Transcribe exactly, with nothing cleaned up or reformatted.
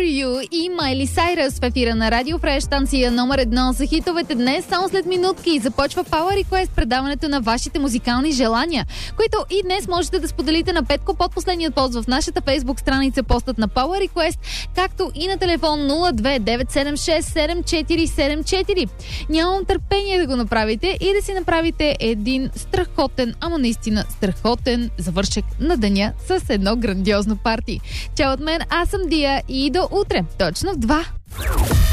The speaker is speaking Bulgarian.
You и Майли Сайръс в ефира на Радио Фреш, станция номер едно за хитовете днес. Само след минутки започва Power Request, предаването на вашите музикални желания, които и днес можете да споделите на Петко под последният пост в нашата фейсбук страница, постът на Power Request, както и на телефон нула две девет седем шест седем четири седем четири. Нямам търпение да го направите и да си направите един страхотен, ама наистина страхотен завършек на деня с едно грандиозно парти. Чао от мен, аз съм Дия и до утре, точно в два.